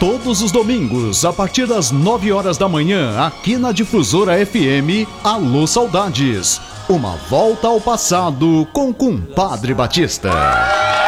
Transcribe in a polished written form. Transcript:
Todos os domingos, a partir das 9 horas da manhã, aqui na Difusora FM, Alô Saudades. Uma volta ao passado com Compadre Batista.